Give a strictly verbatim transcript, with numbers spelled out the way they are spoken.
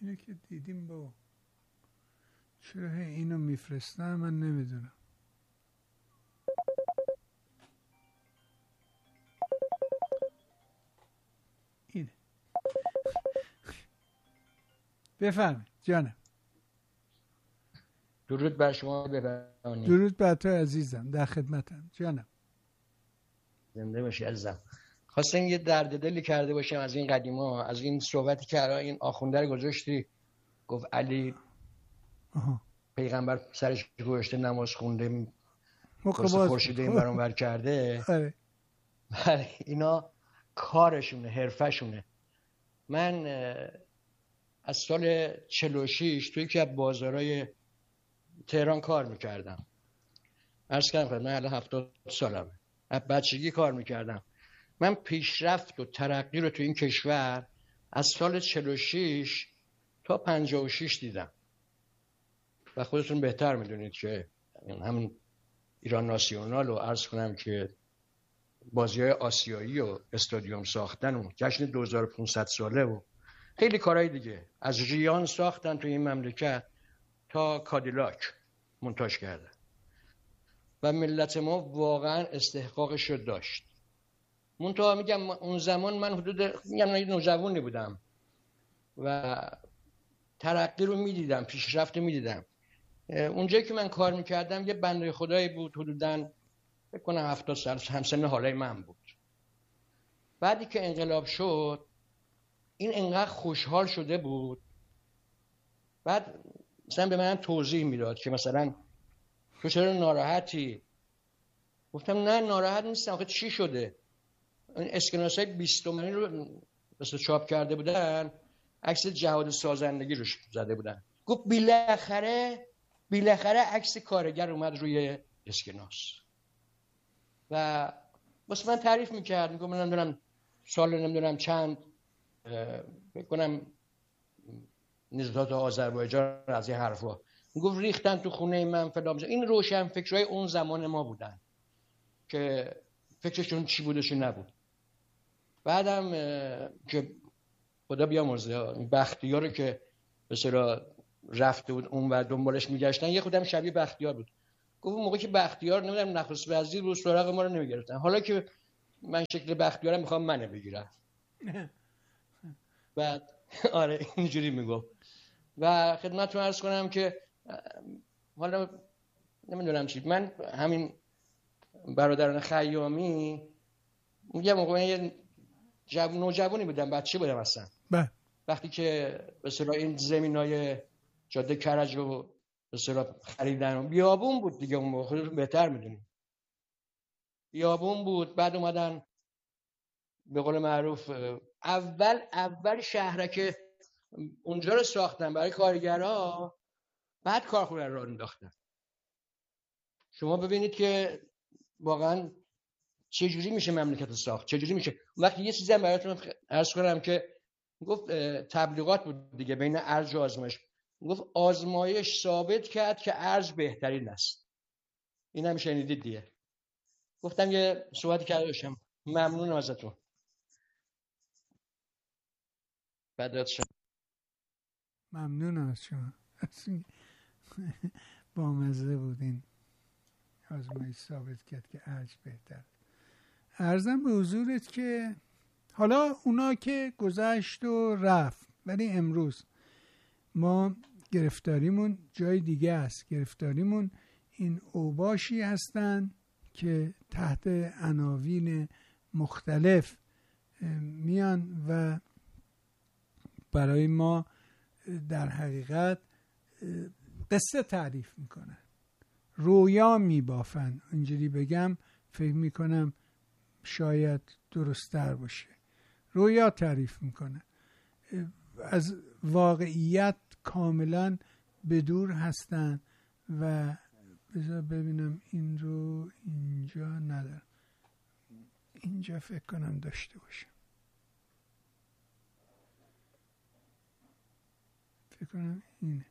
اینو که دیدیم با چرا اینو میفرستن من نمیدونم. اینه. بفرمایید جانم. درود بر شما بفرمایید. درود بر تو عزیزم، در خدمتم جانم. زنده باشی عزیزم. خواستم یه درد دلی کرده باشم از این قدیما، از این صحبتی که الان این آخونده رو گذاشتی، گفت علی آها. پیغمبر سرش گذاشته نماز خونده واسه خورشید این برون ور کرده. آره. بله اینا کارشونه، حرفشونه. من از سال چهل و شش توی یکی از بازارهای تهران کار میکردم. عرض کردم من الان هفتاد سالمه، از بچگی کار میکردم. من پیشرفت و ترقی رو تو این کشور از سال چهل و شش تا پنجاه و شش دیدم و خودتون بهتر میدونید که همین ایران ناسیونال رو عرض کنم که بازی‌های آسیایی و استادیوم ساختن و جشن دو هزار و پانصد ساله و خیلی کارهای دیگه، از ریان ساختن تو این مملکت تا کادیلاک مونتاژ کردن و ملت ما واقعا استحقاقش رو داشت. منتها میگم اون زمان من حدود میگم نوجوانی بودم و ترقی رو میدیدم، پیشرفت رو میدیدم. اونجایی که من کار میکردم یه بنده خدایی بود حدوداً فکر کنم هفتاد سال همسن حالای من بود. بعدی که انقلاب شد این انقدر خوشحال شده بود، بعد مثلا به من توضیح میداد که مثلا تو چرا ناراحتی؟ گفتم نه ناراحت نیستم. آخه چی شده؟ این اسکناسای بیست تومانی رو مثلا چاپ کرده بودن، عکس جهاد سازندگی روش زده بودن. گفت بالاخره بالاخره عکس کارگر اومد روی اسکناس و واسه من تعریف میکرد. میگم من نمیدونم سال نمیدونم چند فکر کنم نزدات آذربایجان از این حرفا. میگفت ریختن تو خونه من فلان. این روشن فکرای اون زمان ما بودن که فکرشون چی بودشون نبود. بعدم که خدا بیامرزه بختیار رو که به اصطلاح رفته بود اون و دنبالش میگشتن یه خودم شبیه بختیار بود. گفت موقعی که بختیار نمیدونم نخست وزیر بود سراغ ما رو نمیگرفتن، حالا که من شکل بختیارم میخوام منو بگیرم. بعد آره اینجوری میگفت. و خدمتتون عرض کنم که حالا نمیدونم چی، من همین برادران خیامی یه موقع یه جوون نوجوانی بودم، بچه بودم اصلا. بله. وقتی که به اصطلاح این زمینای جاده کرج رو به اصطلاح خریدن، بیابون بود دیگه، اون موقع خودتون بهتر میدونید بیابون بود. بعد اومدن به قول معروف اول اول شهرک اونجا رو ساختن برای کارگرها، بعد کارخونه رو انداختن. شما ببینید که واقعا چه جوری میشه مملکت ساخت، چه جوری میشه. وقتی یه چیزی هم براتون عرض کنم که گفت تبلیغات بود دیگه بین ارج و آزمایش، گفت آزمایش ثابت کرد که ارج بهترین است. این هم شنیدید دیگه. گفتم یه صحبتی کرده باشم. ممنون ازتون. بدات شد. ممنونم از شما. با مزه بودین. آزمایش ثابت کرد که ارج بهتر. عرضم به حضورت که حالا اونا که گذشت و رفت، ولی امروز ما گرفتاریمون جای دیگه است. گرفتاریمون این اوباشی هستن که تحت عناوین مختلف میان و برای ما در حقیقت قصه تعریف میکنن، رویا میبافن. اینجوری بگم فکر میکنم شاید درست‌تر باشه. رویا تعریف میکنن، از واقعیت کاملا بدور هستن. و بذار ببینم این رو اینجا ندارم، اینجا فکر کنم داشته باشم. فکر کنم اینه.